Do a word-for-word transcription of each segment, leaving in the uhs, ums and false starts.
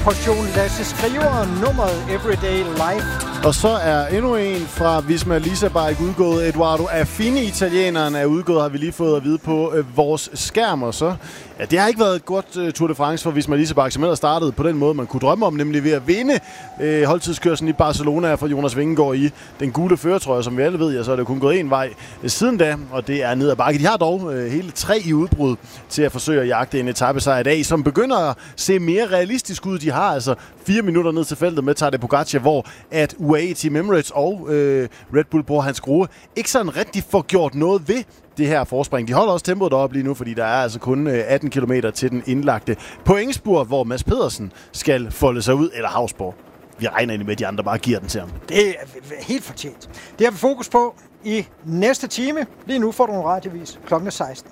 portion Lasse Skriver, nummeret Everyday Life. Og så er endnu en fra Visma Lease Bike udgået. Eduardo Affini, italieneren, er udgået, har vi lige fået at vide på øh, vores skærm. Og så, ja, det har ikke været et godt uh, Tour de France for Visma Lease Bike, som ellers startede på den måde, man kunne drømme om, nemlig ved at vinde øh, holdtidskørslen i Barcelona for Jonas Vingegaard i den gule førertrøje, som vi alle ved, ja, så er det kun gået en vej øh, siden da, og det er ned ad bakke. De har dog øh, hele tre i udbrud til at forsøge at jagte en etapesejr i dag, som begynder at se mere realistisk ud. De har altså fire minutter ned til feltet med Tadej Pogacar, hvor at U A E Team Emirates og øh, Red Bull bror Hans Grohe ikke sådan rigtig får gjort noget ved det her forspring. De holder også tempoet deroppe lige nu, fordi der er altså kun atten kilometer til den indlagte pointspurt, hvor Mads Pedersen skal folde sig ud, eller Hausborg. Vi regner egentlig med, at de andre bare giver den til ham. Det er helt fortjent. Det har vi fokus på i næste time. Lige nu får du en radiovis klokken seksten.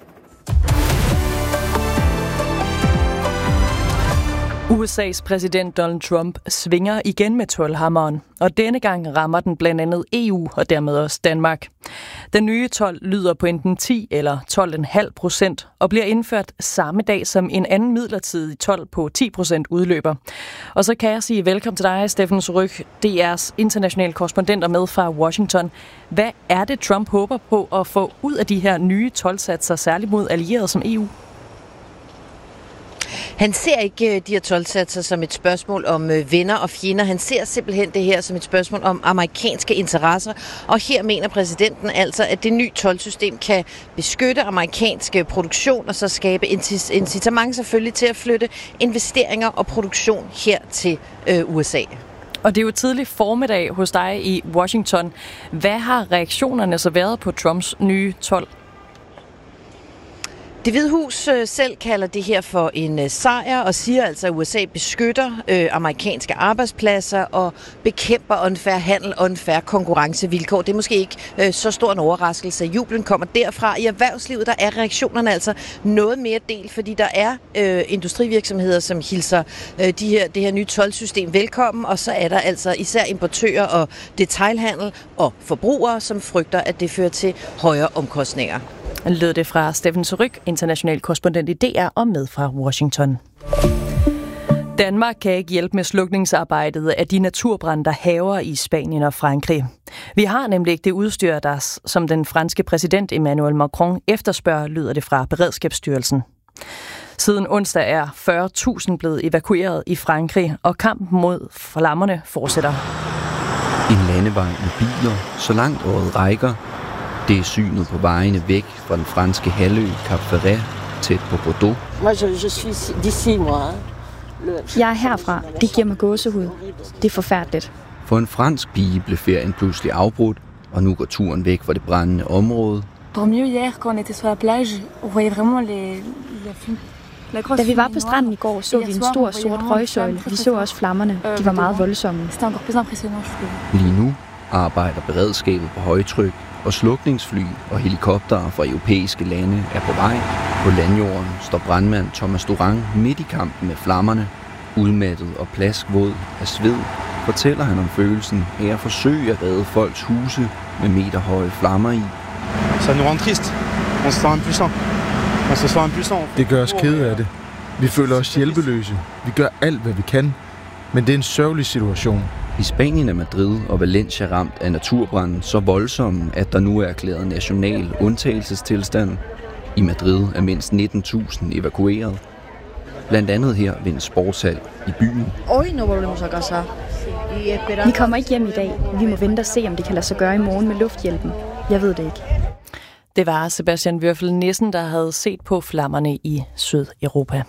U S A's præsident Donald Trump svinger igen med toldhammeren, og denne gang rammer den blandt andet E U og dermed også Danmark. Den nye told lyder på enten ti eller tolv komma fem procent og bliver indført samme dag som en anden midlertidig told på ti procent udløber. Og så kan jeg sige velkommen til dig, Steffen Surrugue, D R's internationale korrespondenter med fra Washington. Hvad er det, Trump håber på at få ud af de her nye toldsatser, særligt mod allierede som E U? Han ser ikke de her toldsatser som et spørgsmål om venner og fjender. Han ser simpelthen det her som et spørgsmål om amerikanske interesser. Og her mener præsidenten altså, at det nye toldsystem kan beskytte amerikansk produktion og så skabe incitament selvfølgelig til at flytte investeringer og produktion her til U S A. Og det er jo tidlig formiddag hos dig i Washington. Hvad har reaktionerne så været på Trumps nye told? Det Hvide Hus selv kalder det her for en sejr og siger altså, at U S A beskytter øh, amerikanske arbejdspladser og bekæmper unfair handel og unfair konkurrencevilkår. Det er måske ikke øh, så stor en overraskelse. Jublen kommer derfra. I erhvervslivet der er reaktionerne altså noget mere delt, fordi der er øh, industrivirksomheder, som hilser øh, de her, det her nye toldsystem velkommen, og så er der altså især importører og detailhandel og forbrugere, som frygter, at det fører til højere omkostninger. Lød det fra Steffen Surrugue, international korrespondent i D R og med fra Washington. Danmark kan ikke hjælpe med slukningsarbejdet af de naturbrande, der hærger i Spanien og Frankrig. Vi har nemlig ikke det udstyr, der, som den franske præsident Emmanuel Macron efterspørger, lyder det fra Beredskabsstyrelsen. Siden onsdag er fyrre tusind blevet evakueret i Frankrig, og kampen mod flammerne fortsætter. En landevej med biler, så langt året rækker. Det er synet på vejene væk fra den franske halvø Cap Ferret, tæt på Bordeaux. Jeg er herfra. Det giver mig gåsehud. Det er forfærdeligt. For en fransk pige blev ferien pludselig afbrudt, og nu går turen væk fra det brændende område. Da vi var på stranden i går, så vi en stor sort røgsøjle. Vi så også flammerne. De var meget voldsomme. Lige nu arbejder beredskabet på højtryk, og slukningsfly og helikoptere fra europæiske lande er på vej. På landjorden står brandmand Thomas Durang midt i kampen med flammerne. Udmattet og plaskvåd af sved fortæller han om følelsen af at forsøge at redde folks huse med meterhøje flammer i. Ça nous rend triste. On se sent impuissant. On se sent impuissant. Det gør os kede af det. Vi føler os hjælpeløse. Vi gør alt, hvad vi kan. Men det er en sørgelig situation. I Spanien er Madrid og Valencia ramt af naturbranden så voldsomme, at der nu er erklæret national undtagelsestilstand. I Madrid er mindst nitten tusind evakueret. Blandt andet her ved en sportshal i byen. Vi kommer ikke hjem i dag. Vi må vente og se, om det kan lade sig gøre i morgen med lufthjælpen. Jeg ved det ikke. Det var Sebastian Würfel Nissen, der havde set på flammerne i Sydeuropa.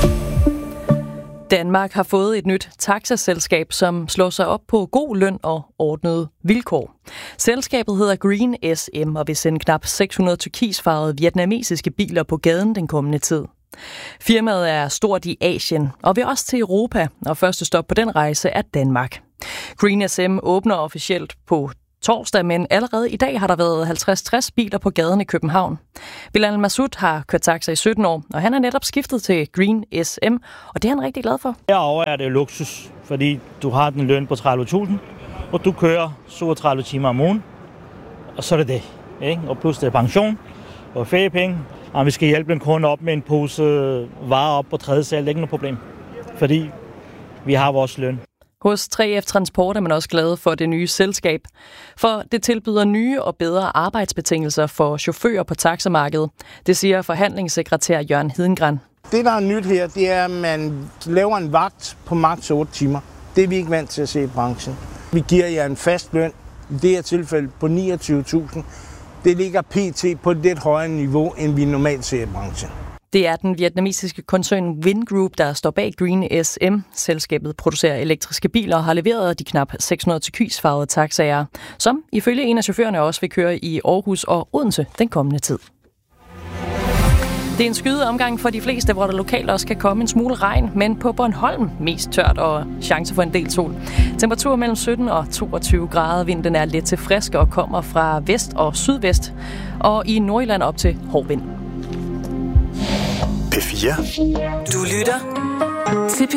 Danmark har fået et nyt taxaselskab, som slår sig op på god løn og ordnede vilkår. Selskabet hedder Green S M og vil sende knap seks hundrede turkisfarvede vietnamesiske biler på gaden den kommende tid. Firmaet er stort i Asien og vil også til Europa, og første stop på den rejse er Danmark. Green S M åbner officielt på torsdag, men allerede i dag har der været halvtreds til tres biler på gaden i København. Bilal Massoud har kørt taxa i sytten år, og han er netop skiftet til Green S M, og det er han rigtig glad for. Herovre er det luksus, fordi du har den løn på tredive tusind, og du kører syvogtredive timer om ugen, og så er det det. Ikke? Og plus det er pension og feriepenge, og vi skal hjælpe en kunde op med en pose varer op på tredje sal, det er ikke noget problem. Fordi vi har vores løn. Hos tre F Transport er man også glad for det nye selskab, for det tilbyder nye og bedre arbejdsbetingelser for chauffører på taxamarkedet. Det siger forhandlingssekretær Jørgen Hedengren. Det, der er nyt her, det er, at man laver en vagt på maks otte timer. Det er vi ikke vant til at se i branchen. Vi giver jer en fast løn, i det her tilfælde på niogtyve tusind. Det ligger pt. På et lidt højere niveau, end vi normalt ser i branchen. Det er den vietnamesiske koncern Vingroup, der står bag Green S M. Selskabet producerer elektriske biler og har leveret de knap seks hundrede turkisfarvede taxaer, som ifølge en af chaufførerne også vil køre i Aarhus og Odense den kommende tid. Det er en skyde omgang for de fleste, hvor der lokalt også kan komme en smule regn, men på Bornholm mest tørt og chance for en del sol. Temperatur mellem sytten og toogtyve grader. Vinden er let til frisk og kommer fra vest og sydvest, og i Nordjylland op til hård vind. P fire. Du lytter til P